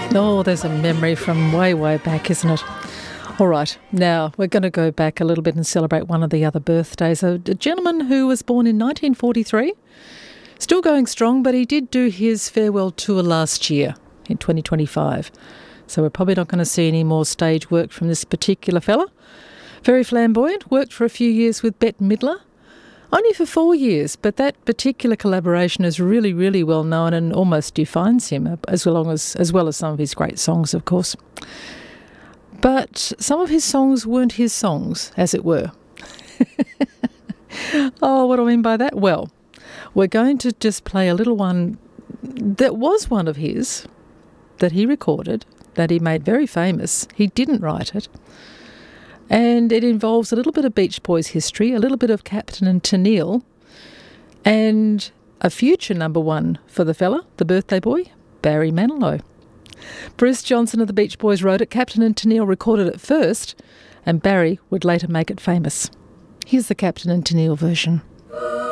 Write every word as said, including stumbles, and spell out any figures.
Oh, there's a memory from way, way back, isn't it? All right, now we're going to go back a little bit and celebrate one of the other birthdays. A, a gentleman who was born in nineteen forty-three, still going strong, but he did do his farewell tour last year in twenty twenty-five. So we're probably not going to see any more stage work from this particular fella. Very flamboyant, worked for a few years with Bette Midler. Only for four years, but that particular collaboration is really, really well known and almost defines him, as well as, as well as some of his great songs, of course. But some of his songs weren't his songs, as it were. Oh, what do I mean by that? Well, we're going to just play a little one that was one of his, that he recorded, that he made very famous. He didn't write it. And it involves a little bit of Beach Boys history, a little bit of Captain and Tennille, and a future number one for the fella, the birthday boy, Barry Manilow. Bruce Johnson of the Beach Boys wrote it, Captain and Tennille recorded it first, and Barry would later make it famous. Here's the Captain and Tennille version.